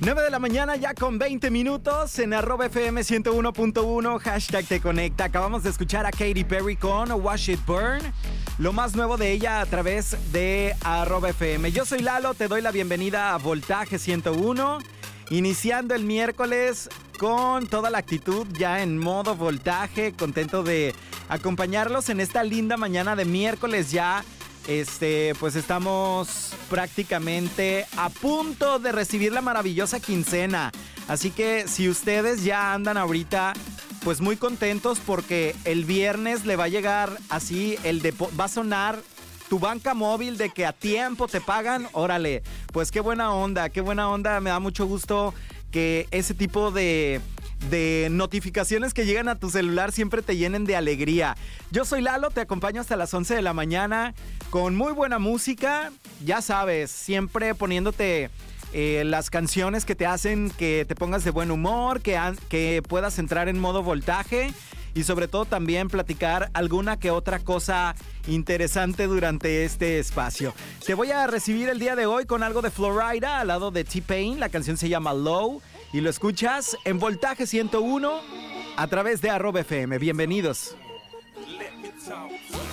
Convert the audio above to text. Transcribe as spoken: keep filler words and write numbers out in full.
nueve de la mañana ya con veinte minutos en arroba F M ciento uno punto uno, hashtag te conecta. Acabamos de escuchar a Katy Perry con Wash It Burn, lo más nuevo de ella a través de arroba F M. Yo soy Lalo, te doy la bienvenida a Voltaje ciento uno, iniciando el miércoles con toda la actitud ya en modo voltaje, contento de acompañarlos en esta linda mañana de miércoles ya. Este, pues estamos prácticamente a punto de recibir la maravillosa quincena. Así que si ustedes ya andan ahorita, pues muy contentos porque el viernes le va a llegar así, el depo- va a sonar tu banca móvil de que a tiempo te pagan. Órale, pues qué buena onda, qué buena onda. Me da mucho gusto que ese tipo de... de notificaciones que llegan a tu celular siempre te llenen de alegría. Yo soy Lalo, te acompaño hasta las once de la mañana con muy buena música, ya sabes, siempre poniéndote eh, las canciones que te hacen que te pongas de buen humor, que, an- que puedas entrar en modo voltaje y sobre todo también platicar alguna que otra cosa interesante durante este espacio. Te voy a recibir el día de hoy con algo de Florida al lado de T-Pain. La canción se llama Low y lo escuchas en Voltaje ciento uno a través de arroba F M. Bienvenidos. Let me talk.